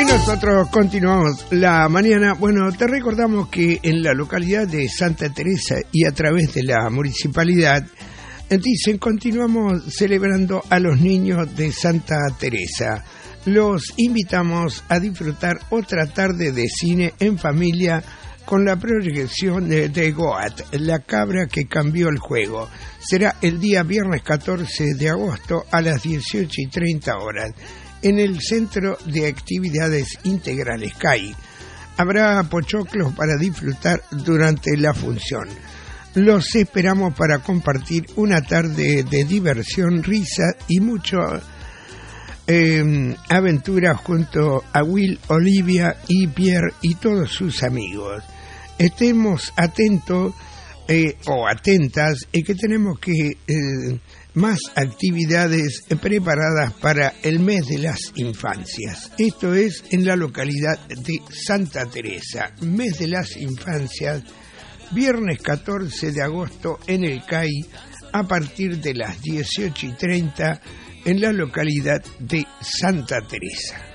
Nosotros continuamos la mañana. Bueno, te recordamos que en la localidad de Santa Teresa y a través de la municipalidad dicen continuamos celebrando a los niños de Santa Teresa. Los invitamos a disfrutar otra tarde de cine en familia con la proyección de Goat, la cabra que cambió el juego. Será el día viernes 14 de agosto a las 18:30 horas. En el Centro de Actividades Integrales CAI. Habrá pochoclos para disfrutar durante la función. Los esperamos para compartir una tarde de diversión, risa y mucho aventura junto a Will, Olivia y Pierre y todos sus amigos. Estemos atentos o atentas que tenemos que más actividades preparadas para el mes de las infancias. Esto es en la localidad de Santa Teresa, mes de las infancias, viernes 14 de agosto en el CAI a partir de las 18:30 en la localidad de Santa Teresa.